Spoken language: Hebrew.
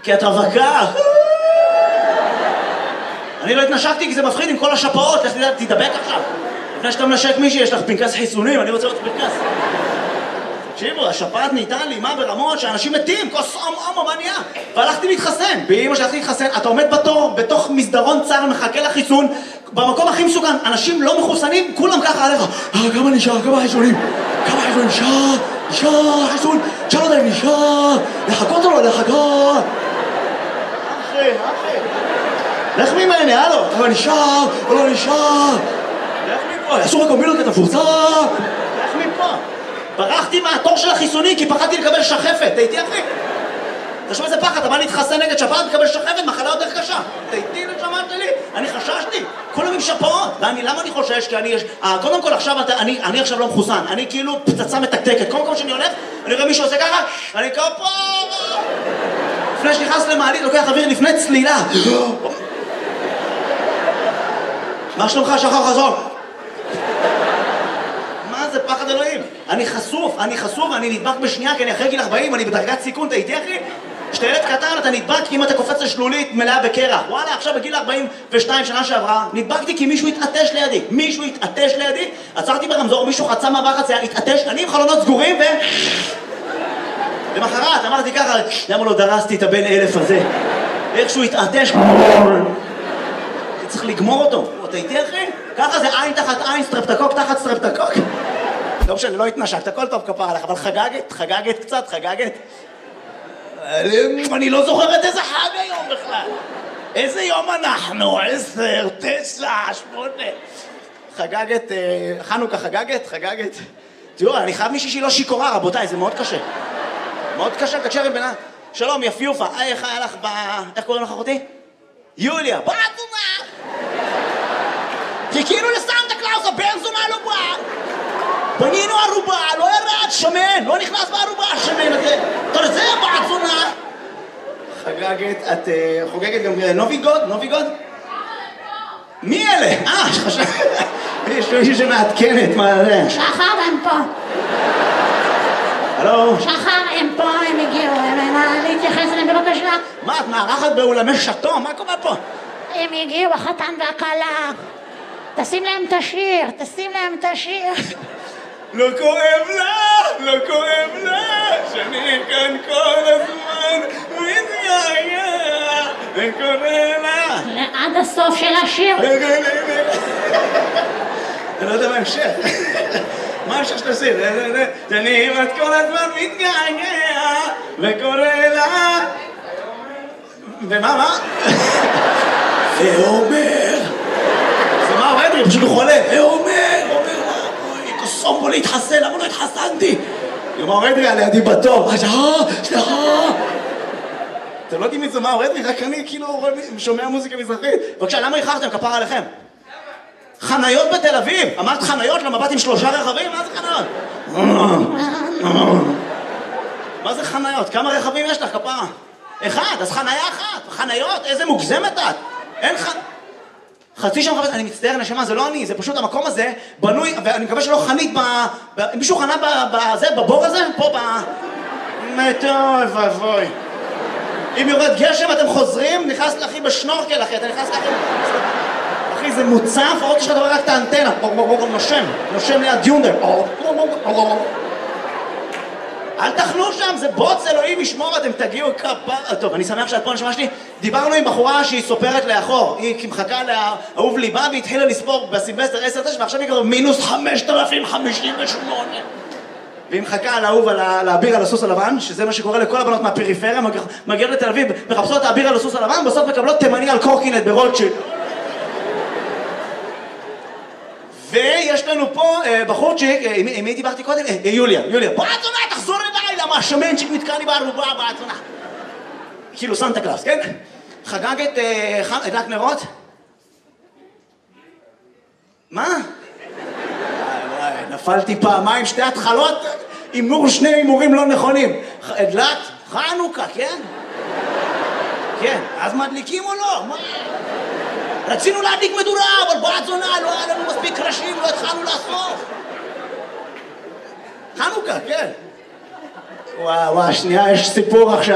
כי את רווקה. אני לא התנשקתי כי זה מפחיד עם כל השפעות, לך תדבק עכשיו. לפני שאתה מנשק מישהי, יש לך פנקס חיסונים, אני רוצה עוד פנקס. תקשיבו, השפעת נהייתה לי, מה ברמות שאנשים מתים, כוס מה נהיה? והלכתי להתחסן, באמא שהלכתי להתחסן, אתה עומד בתור, בתוך מסדרון צר, מחכה לחיסון, במקום הכי מסוכן, אנשים לא מחוסנים, כולם ככה עליך. כמה נשאר, כמה חיסונים, נשאר, חיסון, תשאל אותי, נשאר, לחכות או לא לחכות? אחי, לך ממני, הלו, אבל נשאר או לא נשאר? לך מפה, אסור הקומבינות את הפורצה. לך מפה. ברחתי מהתור של החיסוני כי פחדתי לקבל שחפת, אתה איתי אחי? תשמע איזה פחד, אתה בא להתחסן נגד שפעת לקבל שחפת, מחלה יותר קשה. אתה איתי לשמעת שלי? אני חששתי, כולם עם שפעות. למה אני חושש? כי אני קודם כל עכשיו, אני עכשיו לא מחוסן, אני כאילו פצצה מתקתקת. קודם כל שאני הולך, אני רואה מישהו עושה ככה, אני כפה. לפני שנכנס למעלית, לוקח אוויר לפני צלילה. מה שלומך שחר חזון? מה זה פחד אלוהים? אני חשוף, אני נדבק בשנייה כי אני אחרי גיל 40, אני בדרגת סיכון, אתה איתי אחי? כשאתה ילד קטן אתה נדבק אם אתה קופץ לשלולית מלאה בקרח. וואלה, עכשיו בגיל 42 שנה שעברה, נדבקתי כי מישהו התעטש לידי, עצרתי ברמזור, מישהו חצה מעבר חצייה, התעטש, אני עם חלונות סגורים למחרת אמרתי ככה, למה לא דרסתי את הבן 1000 הזה? איכשהו התעטש, צריך לגמור אותו. אתה איתי אחי? ככה זה עין תחת עין, סטרפטקוק תחת סטרפטקוק. לא משנה, לא התנשקת, הכל טוב כפר עליך, אבל חגגת קצת. אני לא זוכרת איזה חג היום בכלל. איזה יום אנחנו? 10, 9, 8. חגגת, חנוכה חגגת. תראו, אני חייב מישהי שהיא לא שיכורה, רבותיי, זה מאוד קשה. מאוד קשה, תקשר עם בינה. שלום, יפיופה, איך היה לך איך קוראים לך אחותי? יוליה, בת זונה! חיכינו לסנטה קלאוס, הבן זונה לא בא! בנינו ערובה, לא ירד, שמן, לא נכנס בערובה, השמן הזה! אתה זה בת זונה! חגגת, את חוגגת גם נוביגוד? מי אלה? חשב... יש מישהו שמעדכנת, מה זה? שחר הם פה. הלו? שחר הם פה, הם הגיעו, להתייחס אליהם בבקשה. מה, את מארחת באולמי שטו? מה קורה פה? הם הגיעו, החתן והכלה. תשים להם את השיר. לא כואב לה, שאני כאן כל הזמן מתגעגע, וקורא לה. עד הסוף של השיר. אני לא יודע מה המשך. מה המשך שתעשי? שאני בת כל הזמן מתגעגע, וקורא לה. ומה? ואומר. זה מה אוהד? פשוט הוא חולה. ואומר לה, אוי, קוסום בו להתחסן, למה לא התחסנתי? יום האורדרי עליה, אני בתור. סליחה. אתם לא יודעים מי זה מה האורדרי? רק אני כאילו שומע מוזיקה מזרחית. בבקשה, למה איחרתם? כפר עליכם. חניות בתל אביב. אמרת חניות למבט עם 3 רכבים? מה זה חניות? מה זה חניות? כמה רכבים יש לך, כפרה? 1, אז חניה 1. חניות, איזה מוגזמת את. אין חצי שם חפש, אני מצטער נשמה, זה לא אני, זה פשוט המקום הזה בנוי, ואני מקווה שלא חנית מישהו חנה בבור הזה? פה טוב, אבוי. אם יורד גשם אתם חוזרים, נכנס לאחי בשנורקל אחי, אתה נכנס לאחי... אחי, זה מוצף, עוד יש לך דבר רק את האנטנה, נושם ליד יונדר. אל תחנו שם, זה בוץ, אלוהים ישמור, אתם תגיעו כפר... טוב, אני שמח שאת פה נשמה שלי. דיברנו עם בחורה שהיא סופרת לאחור. היא מחכה לאהוב ליבה והתחילה לספור בסילבסטר 10-9 ועכשיו היא כבר מינוס 5,058. והיא מחכה על האהוב על האביר על הסוס הלבן, שזה מה שקורה לכל הבנות מהפריפריה, מגיעות לתל אביב, מחפשות האביר על הסוס הלבן, בסוף מקבלות תימני על קורקינט ברוטשילד. ויש לנו פה בחורצ'יק, עם מי דיברתי קודם? יוליה. בעצונה, תחזור אליי, למה השמנצ'יק נתקע לי בערובה, בעצונה. כאילו סנטה קלאוס, כן? חגגת הדלק נרות? מה? וואי, נפלתי פעמיים, 2 התחלות, הימור 2 הימורים לא נכונים. הדלק? חנוכה, כן? כן, אז מדליקים או לא? מה? רצינו להדליק מדורה, אבל בעצונה, לא היה לנו מספיק ראשים, לא התחלנו לאסוף. חנוכה, כן. וואו, שנייה, יש סיפור עכשיו.